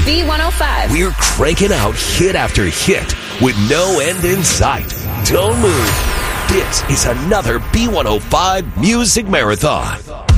B105. We're cranking out hit after hit with no end in sight. Don't move. This is another B105 Music Marathon.